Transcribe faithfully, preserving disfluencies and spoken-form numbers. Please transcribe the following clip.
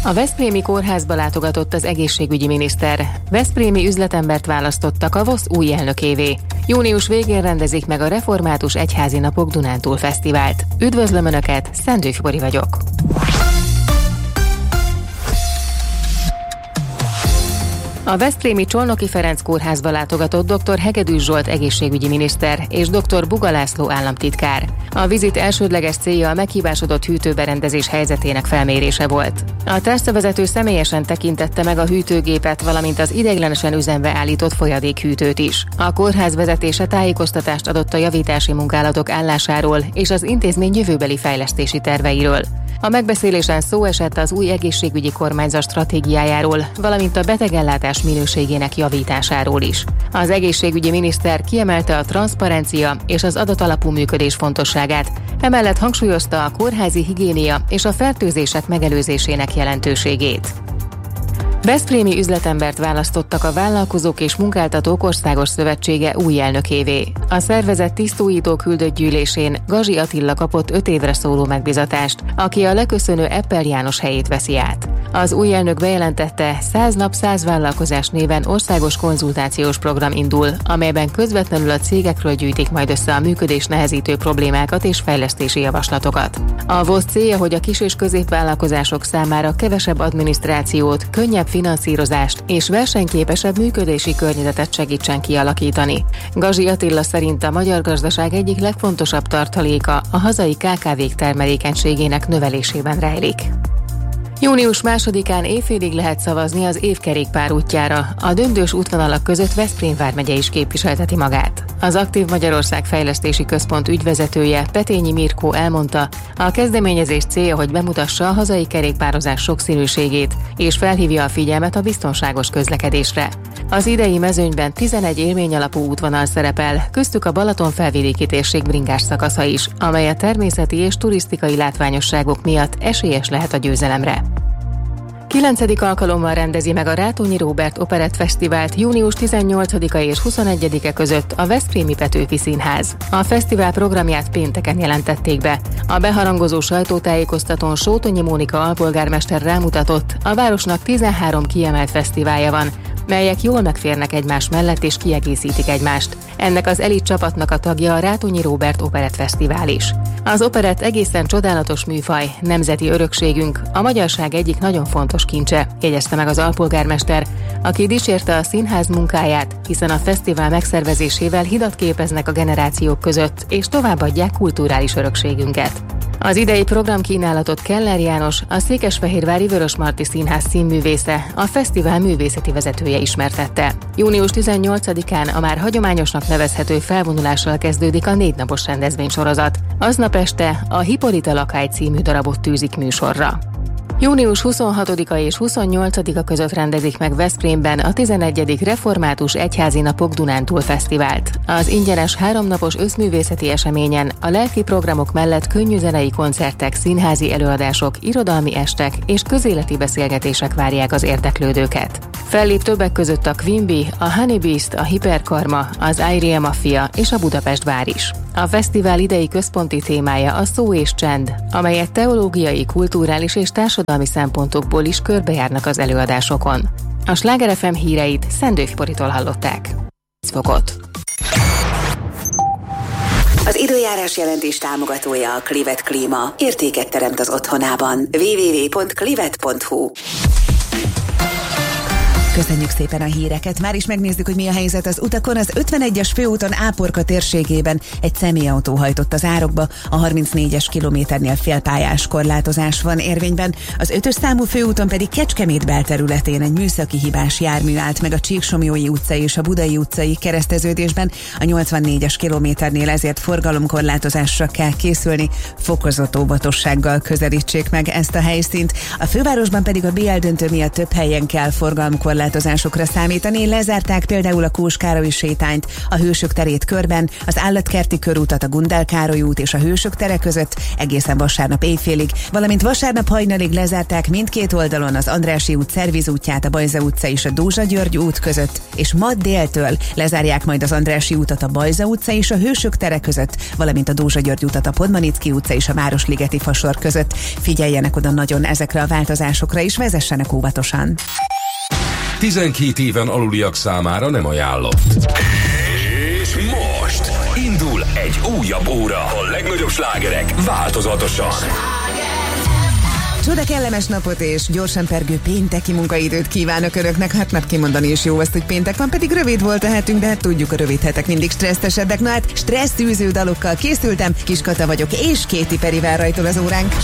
A veszprémi kórházba látogatott az egészségügyi miniszter. Veszprémi üzletembert választottak a VOSZ új elnökévé. Június végén rendezik meg a Református Egyházi Napok Dunántúl Fesztivált. Üdvözlöm Önöket, Szendőfi Bori vagyok. A veszprémi Csolnoki Ferenc kórházba látogatott dr. Hegedűs Zsolt egészségügyi miniszter és dr. Buga László államtitkár. A vizit elsődleges célja a meghibásodott hűtőberendezés helyzetének felmérése volt. A tárcavezető személyesen tekintette meg a hűtőgépet, valamint az ideiglenesen üzembe állított folyadékhűtőt is. A kórház vezetése tájékoztatást adott a javítási munkálatok állásáról és az intézmény jövőbeli fejlesztési terveiről. A megbeszélésen szó esett az új egészségügyi kormányzat stratégiájáról, valamint a betegellátás minőségének javításáról is. Az egészségügyi miniszter kiemelte a transzparencia és az adatalapú működés fontosságát, emellett hangsúlyozta a kórházi higiénia és a fertőzések megelőzésének jelentőségét. Veszprémi üzletembert választottak a Vállalkozók és Munkáltatók Országos Szövetsége új elnökévé. A szervezet tisztújító küldött gyűlésén Gazsi Attila kapott öt évre szóló megbizatást, aki a leköszönő Eppel János helyét veszi át. Az új elnök bejelentette, száz nap száz vállalkozás néven országos konzultációs program indul, amelyben közvetlenül a cégekről gyűjtik majd össze a működés nehezítő problémákat és fejlesztési javaslatokat. A VOSZ célja, hogy a kis- és középvállalkozások számára kevesebb adminisztrációt, könnyebb finanszírozást és versenyképesebb működési környezetet segítsen kialakítani. Gazsi Attila szerint a magyar gazdaság egyik legfontosabb tartaléka a hazai ká ká vék termelékenységének növelésében rejlik. Június másodikán éjfélig lehet szavazni az év kerékpárútjára. A döntős útvonalak között Veszprém vármegye is képviselteti magát. Az Aktív Magyarország Fejlesztési Központ ügyvezetője, Petényi Mirkó elmondta, a kezdeményezés célja, hogy bemutassa a hazai kerékpározás sokszínűségét, és felhívja a figyelmet a biztonságos közlekedésre. Az idei mezőnyben tizenegy élményalapú útvonal szerepel, köztük a Balaton-felvidéki térség bringás szakasza is, amely a természeti és turisztikai látványosságok miatt esélyes lehet a győzelemre. kilencedik alkalommal rendezi meg a Rátónyi Róbert Operett Fesztivált június tizennyolcadika és huszonegyedike között a Veszprémi Petőfi Színház. A fesztivál programját pénteken jelentették be. A beharangozó sajtótájékoztatón Sótonyi Mónika alpolgármester rámutatott, a városnak tizenhárom kiemelt fesztiválja van, melyek jól megférnek egymás mellett és kiegészítik egymást. Ennek az elit csapatnak a tagja a Rátónyi Róbert Operett Fesztivál is. Az operett egészen csodálatos műfaj, nemzeti örökségünk, a magyarság egyik nagyon fontos kincse, jegyezte meg az alpolgármester, aki dicsérte a színház munkáját, hiszen a fesztivál megszervezésével hidat képeznek a generációk között, és továbbadják kulturális örökségünket. Az idei programkínálatot Keller János, a Székesfehérvári Vörösmarty Színház színművésze, a fesztivál művészeti vezetője ismertette. június tizennyolcadikán a már hagyományosnak nevezhető felvonulással kezdődik a négynapos rendezvénysorozat. Aznap este a Hippolyta Lakály című darabot tűzik műsorra. június huszonhatodika és huszonnyolcadika között rendezik meg Veszprémben a tizenegyedik Református Egyházi Napok Dunántúl Fesztivált. Az ingyenes háromnapos összművészeti eseményen a lelki programok mellett könnyűzenei koncertek, színházi előadások, irodalmi estek és közéleti beszélgetések várják az érdeklődőket. Fellép többek között a Queen Bee, a Honey Beast, a Hiperkarma, az Irie Mafia és a Budapest Bár is. A fesztivál idei központi témája a szó és csend, amelyet teológiai, kulturális és társadalmi szempontokból is körbejárnak az előadásokon. A Sláger ef em híreit Szendőfi Boritól hallották. Fokot. Az időjárás jelentés támogatója a Clivet Klíma. Értéket teremt az otthonában. double-u double-u double-u pont clivet pont hu. Köszönjük szépen a híreket. Már is megnézzük, hogy mi a helyzet az utakon. Az ötvenegyes főúton Áporka térségében egy személyautó hajtott az árokba, a harmincnégyes kilométernél félpályás korlátozás van érvényben. Az ötös számú főúton pedig Kecskemét belterületén egy műszaki hibás jármű állt meg a Csíksomlyói utcai és a Budai utcai kereszteződésben. A nyolcvannégyes kilométernél ezért forgalomkorlátozásra kell készülni. Fokozott óvatossággal közelítsék meg ezt a helyszínt. A fővárosban pedig a bé el döntő miatt több helyen kell forgalomkorlátozásra változásokra számítani, lezárták például a Kós Károly sétányt, a Hősök terét körben, az Állatkerti körútat a Gundel Károly út és a Hősök tere között egészen vasárnap éjfélig, valamint vasárnap hajnalig lezárták mindkét oldalon az Andrássy út Szerviz útját, a Bajza utca és a Dózsa György út között, és ma déltől lezárják majd az Andrássy útat a Bajza utca és a Hősök tere között, valamint a Dózsa György utat a Podmanicki utca és a Városligeti Fasor között. Figyeljenek oda nagyon ezekre a változásokra, és vezessenek óvatosan. tizenkét éven aluliak számára nem ajánlott. És most indul egy újabb óra. A legnagyobb slágerek változatosan. Csoda kellemes napot és gyorsan pergő pénteki munkaidőt kívánok önöknek. Hát mert kimondani is jó azt, hogy péntek van, pedig rövid volt a hetünk, de hát tudjuk, a rövid hetek mindig stresszesebbek. Na hát stresszűző dalokkal készültem, Kis Kata vagyok, és Katy Perryvel rajtol az óránk.